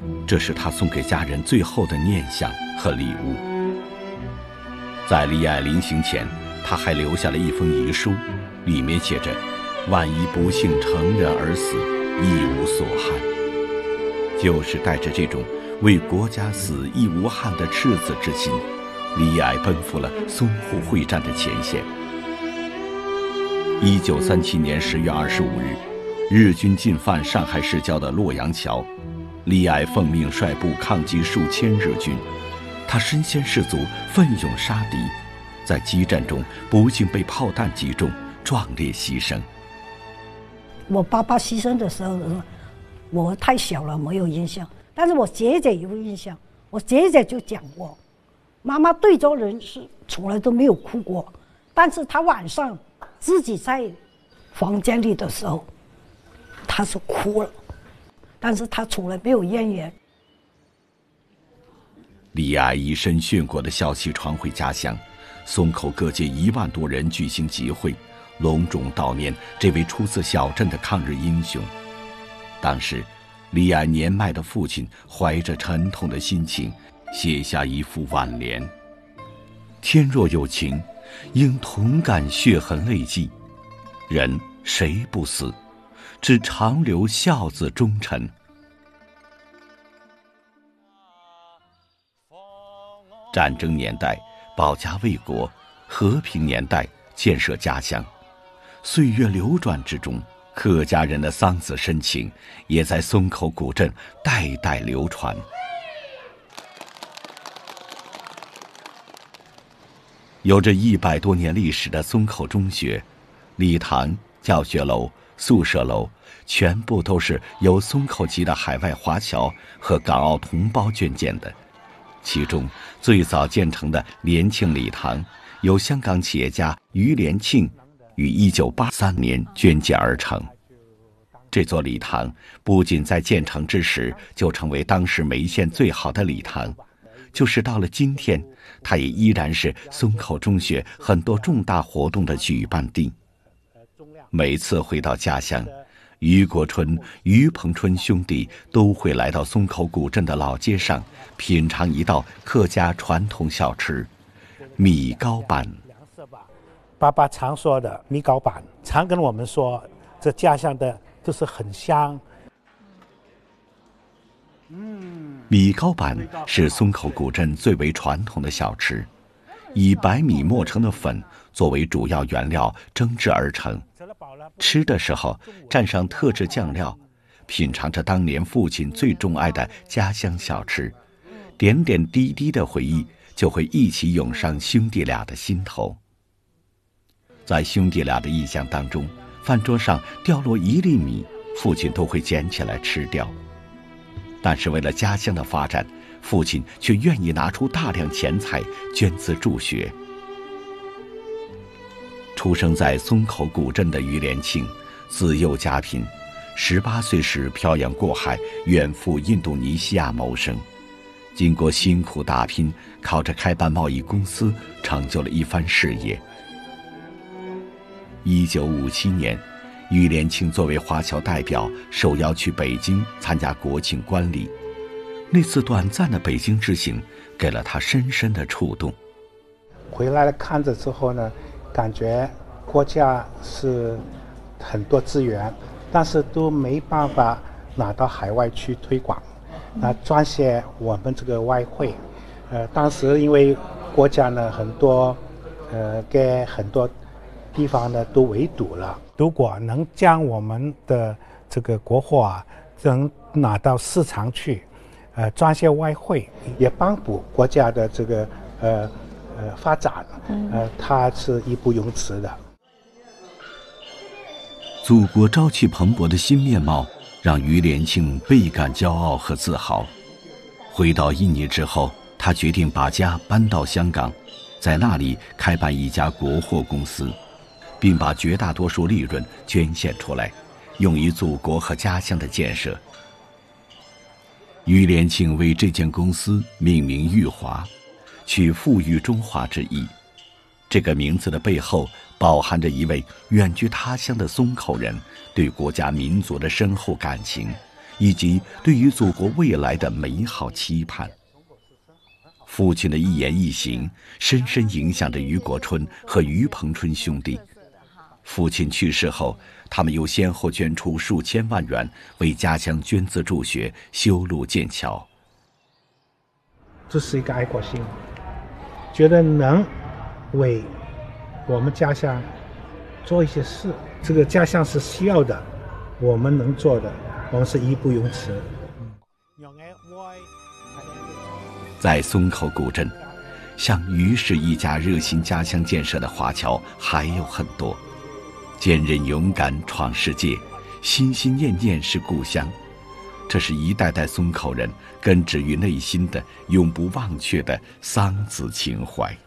这是他送给家人最后的念想和礼物。在李艾临行前，他还留下了一封遗书，里面写着：万一不幸乘人而死，亦无所憾。就是带着这种为国家死亦无憾的赤子之心，李艾奔赴了淞沪会战的前线。1937年10月25日，日军进犯上海市郊的洛阳桥，李艾奉命率部抗击数千日军，他身先士卒，奋勇杀敌，在激战中不幸被炮弹击中，壮烈牺牲。 我爸爸牺牲的时候，我太小了，没有印象。但是我姐姐有印象，我姐姐就讲过，妈妈对着人是从来都没有哭过，但是她晚上自己在房间里的时候，她是哭了，但是她从来没有怨言。 李艾一身殉国的消息传回家乡，淞口各界1万多人举行集会，隆重悼念这位出自小镇的抗日英雄。当时李艾年迈的父亲怀着沉痛的心情写下一副挽联：天若有情，应同感血痕泪迹，人谁不死，只长留孝子忠臣。战争年代保家卫国，和平年代建设家乡，岁月流转之中，客家人的丧子深情也在淞口古镇代代流传。有着100多年历史的淞口中学，礼堂、教学楼、宿舍楼全部都是由淞口籍的海外华侨和港澳同胞捐建的。其中最早建成的联庆礼堂，由香港企业家于连庆于1983年捐建而成。这座礼堂不仅在建成之时就成为当时梅县最好的礼堂，就是到了今天，它也依然是淞口中学很多重大活动的举办地。每次回到家乡，于国春、于鹏春兄弟都会来到淞口古镇的老街上，品尝一道客家传统小吃——米糕板。 爸爸常说的米糕板，常跟我们说，这家乡的都是很香。 米糕板是淞口古镇最为传统的小吃，以白米磨成的粉作为主要原料蒸制而成。吃的时候蘸上特制酱料，品尝着当年父亲最钟爱的家乡小吃，点点滴滴的回忆就会一起涌上兄弟俩的心头。在兄弟俩的印象当中，饭桌上掉落1粒米，父亲都会捡起来吃掉。但是为了家乡的发展，父亲却愿意拿出大量钱财捐资助学。出生在淞口古镇的于连庆，自幼家贫，18岁时漂洋过海远赴印度尼西亚谋生，经过辛苦打拼，靠着开办贸易公司成就了一番事业。1957年，于连庆作为华侨代表受邀去北京参加国庆观礼。那次短暂的北京之行给了他深深的触动。 回来看着之后呢，感觉国家是很多资源，但是都没办法拿到海外去推广，撰写我们这个外汇。当时因为国家呢很多给很多地方呢都围堵了，如果能将我们的这个国货能拿到市场去，撰写外汇，也帮补国家的这个发展，它是义不容辞的。 祖国朝气蓬勃的新面貌让于连庆倍感骄傲和自豪。回到印尼之后，他决定把家搬到香港，在那里开办一家国货公司，并把绝大多数利润捐献出来，用于祖国和家乡的建设。于连庆为这间公司命名裕华，取富裕中华之意。这个名字的背后饱含着一位远居他乡的淞口人对国家民族的深厚感情， 以及对于祖国未来的美好期盼。父亲的一言一行深深影响着于国春和于鹏春兄弟。父亲去世后，他们又先后捐出数千万元为家乡捐资助学、修路建桥。 这是一个爱国心，觉得能为我们家乡做一些事，这个家乡是需要的，我们能做的，我们是义不容辞。 在松口古镇，像于氏一家热心家乡建设的华侨还有很多，坚韧勇敢闯世界，心心念念是故乡。这是一代代松口人根植于内心的永不忘却的桑梓情怀。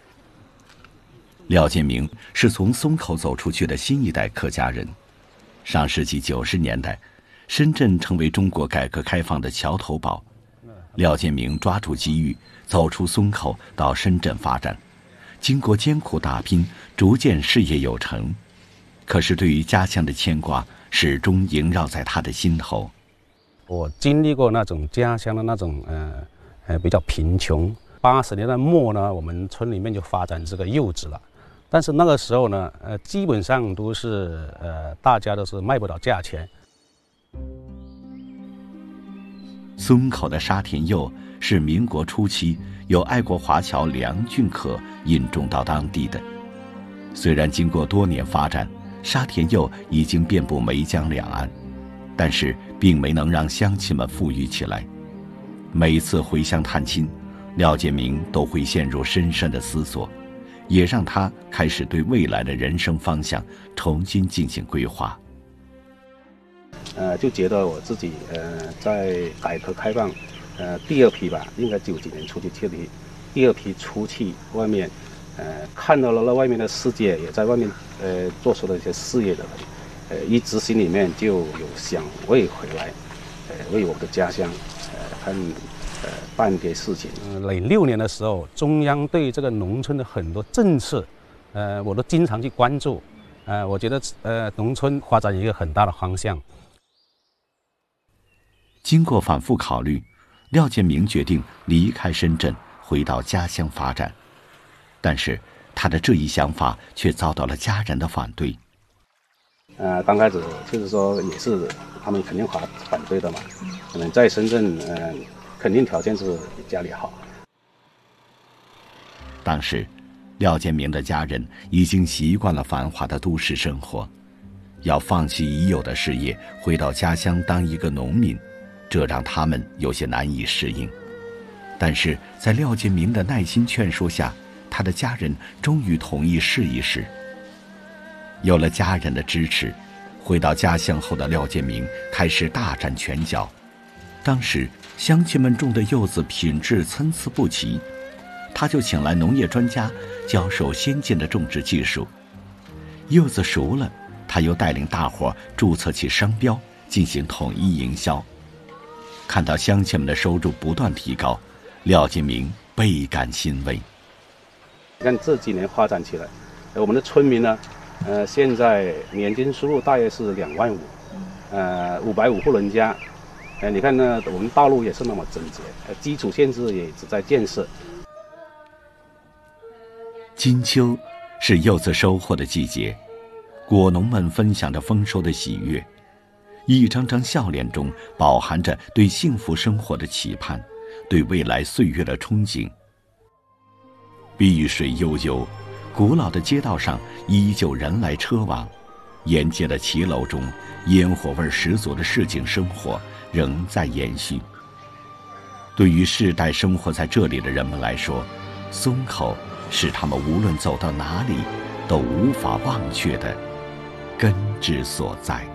廖建明是从松口走出去的新一代客家人。上世纪90年代，深圳成为中国改革开放的桥头堡。廖建明抓住机遇，走出松口到深圳发展，经过艰苦打拼，逐渐事业有成。可是对于家乡的牵挂始终萦绕在他的心头。 我经历过那种家乡的那种比较贫穷。80年代末呢，我们村里面就发展这个柚子了，但是那个时候呢，基本上都是大家都是卖不到价钱。 松口的沙田柚是民国初期由爱国华侨梁俊可引种到当地的。虽然经过多年发展，沙田柚已经遍布湄江两岸，但是并没能让乡亲们富裕起来。每次回乡探亲，廖建明都会陷入深深的思索，也让他开始对未来的人生方向重新进行规划。 就觉得我自己在改革开放第二批吧，应该90几年出去第二批出去外面看到了那外面的世界，也在外面做出了一些事业的人，一直心里面就有想为回来为我的家乡办点事情。06年的时候，中央对这个农村的很多政策我都经常去关注，我觉得农村发展有一个很大的方向。 经过反复考虑，廖建明决定离开深圳，回到家乡发展。但是他的这一想法却遭到了家人的反对。 刚开始就是说也是他们肯定反对的嘛，可能在深圳肯定条件是比家里好。 当时廖建明的家人已经习惯了繁华的都市生活，要放弃已有的事业，回到家乡当一个农民，这让他们有些难以适应。但是在廖建明的耐心劝说下，他的家人终于同意试一试。有了家人的支持，回到家乡后的廖建明开始大展拳脚。当时乡亲们种的柚子品质参差不齐，他就请来农业专家教授先进的种植技术。柚子熟了，他又带领大伙注册起商标，进行统一营销。看到乡亲们的收入不断提高，廖建明倍感欣慰。 你看这几年发展起来，我们的村民呢，现在年均收入大约是2万5，550户人家。你看呢，我们道路也是那么整洁，基础建设也一直在建设。 金秋是柚子收获的季节，果农们分享着丰收的喜悦，一张张笑脸中饱含着对幸福生活的期盼，对未来岁月的憧憬。碧水悠悠，古老的街道上依旧人来车往，沿街的骑楼中烟火味十足的市井生活仍在延续。对于世代生活在这里的人们来说，松口是他们无论走到哪里都无法忘却的根之所在。